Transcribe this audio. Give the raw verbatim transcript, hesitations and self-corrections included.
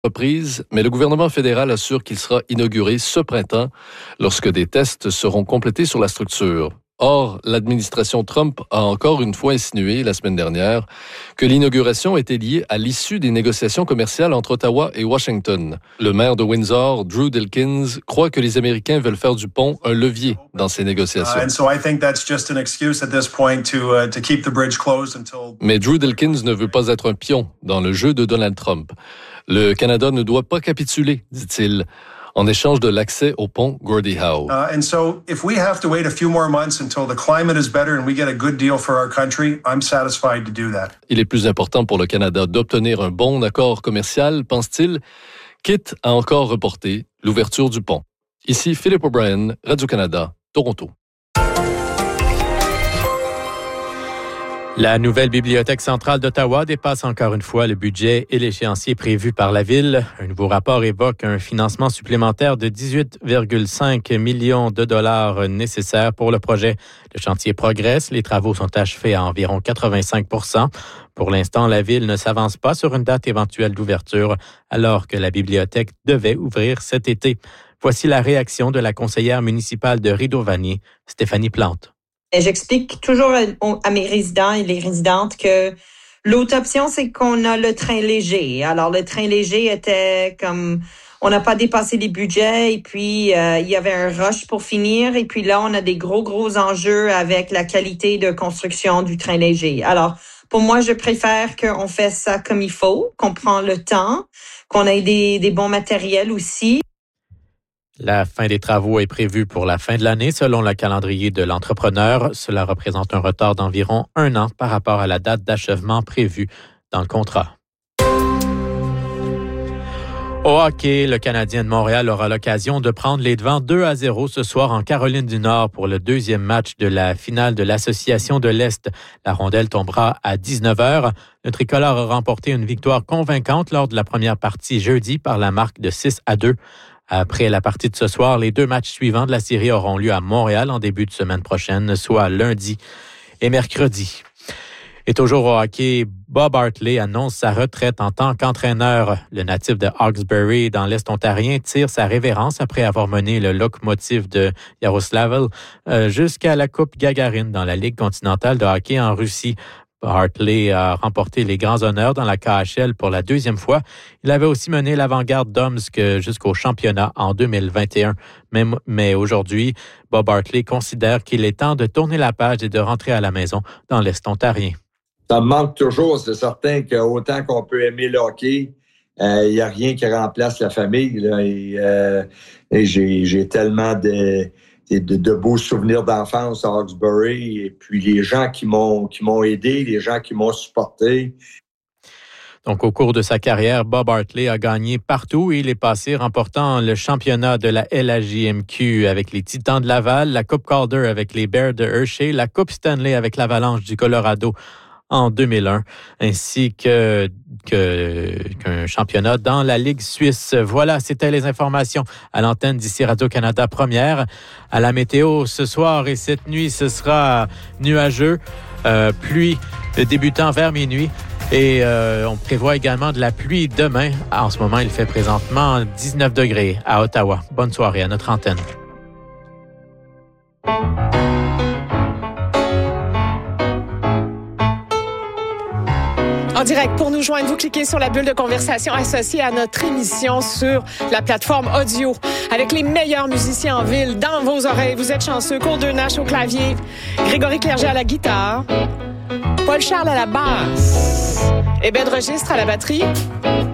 reprise, mais le gouvernement fédéral assure qu'il sera inauguré ce printemps lorsque des tests seront complétés sur la structure. Or, l'administration Trump a encore une fois insinué la semaine dernière que l'inauguration était liée à l'issue des négociations commerciales entre Ottawa et Washington. Le maire de Windsor, Drew Dilkens, croit que les Américains veulent faire du pont un levier dans ces négociations. Mais Drew Dilkens ne veut pas être un pion dans le jeu de Donald Trump. Le Canada ne doit pas capituler, dit-il, en échange de l'accès au pont Gordie Howe. Uh, and so, if we have to wait a few more months until the climate is better and we get a good deal for our country, I'm satisfied to do that. Il est plus important pour le Canada d'obtenir un bon accord commercial, pense-t-il, quitte à encore reporter l'ouverture du pont. Ici Philippe O'Brien, Radio-Canada, Toronto. La nouvelle bibliothèque centrale d'Ottawa dépasse encore une fois le budget et l'échéancier prévu par la Ville. Un nouveau rapport évoque un financement supplémentaire de dix-huit virgule cinq millions de dollars nécessaires pour le projet. Le chantier progresse, les travaux sont achevés à environ quatre-vingt-cinq pour cent. Pour l'instant, la Ville ne s'avance pas sur une date éventuelle d'ouverture, alors que la bibliothèque devait ouvrir cet été. Voici la réaction de la conseillère municipale de Rideau-Vanier, Stéphanie Plante. J'explique toujours à mes résidents et les résidentes que l'autre option, c'est qu'on a le train léger. Alors, le train léger était comme, on n'a pas dépassé les budgets et puis euh, il y avait un rush pour finir. Et puis là, on a des gros, gros enjeux avec la qualité de construction du train léger. Alors, pour moi, je préfère qu'on fasse ça comme il faut, qu'on prend le temps, qu'on ait des, des bons matériels aussi. La fin des travaux est prévue pour la fin de l'année, selon le calendrier de l'entrepreneur. Cela représente un retard d'environ un an par rapport à la date d'achèvement prévue dans le contrat. Au hockey, le Canadien de Montréal aura l'occasion de prendre les devants deux à zéro ce soir en Caroline du Nord pour le deuxième match de la finale de l'Association de l'Est. La rondelle tombera à dix-neuf heures. Le tricolore a remporté une victoire convaincante lors de la première partie jeudi par la marque de six à deux. Après la partie de ce soir, les deux matchs suivants de la série auront lieu à Montréal en début de semaine prochaine, soit lundi et mercredi. Et toujours au hockey, Bob Hartley annonce sa retraite en tant qu'entraîneur. Le natif de Hawkesbury, dans l'Est ontarien, tire sa révérence après avoir mené le locomotive de Yaroslavl euh, jusqu'à la Coupe Gagarine dans la Ligue continentale de hockey en Russie. Hartley a remporté les grands honneurs dans la K H L pour la deuxième fois. Il avait aussi mené l'avant-garde d'Omsk jusqu'au championnat en deux mille vingt et un. Mais, mais aujourd'hui, Bob Hartley considère qu'il est temps de tourner la page et de rentrer à la maison dans l'Est ontarien. Ça me manque toujours, c'est certain qu'autant qu'on peut aimer le hockey, il euh, n'y a rien qui remplace la famille. Là, et, euh, et j'ai, j'ai tellement de... De, de beaux souvenirs d'enfance à Hawkesbury et puis les gens qui m'ont, qui m'ont aidé, les gens qui m'ont supporté. Donc, au cours de sa carrière, Bob Hartley a gagné partout et il est passé remportant le championnat de la L H J M Q avec les Titans de Laval, la Coupe Calder avec les Bears de Hershey, la Coupe Stanley avec l'Avalanche du Colorado en deux mille un, ainsi que, que qu'un championnat dans la Ligue suisse. Voilà, c'était les informations à l'antenne d'ici Radio-Canada Première. À la météo, ce soir et cette nuit, ce sera nuageux, euh, pluie débutant vers minuit. Et euh, on prévoit également de la pluie demain. En ce moment, il fait présentement dix-neuf degrés à Ottawa. Bonne soirée à notre antenne. En direct, pour nous joindre, vous cliquez sur la bulle de conversation associée à notre émission sur la plateforme audio. Avec les meilleurs musiciens en ville dans vos oreilles, vous êtes chanceux. Cour de Nash au clavier, Grégory Clerget à la guitare, Paul Charles à la basse et Ben Registre à la batterie.